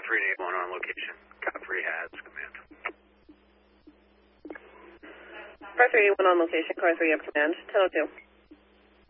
Car 381 on location. Car 3 has command. Car 381 on location. Car 3 have command. 1002.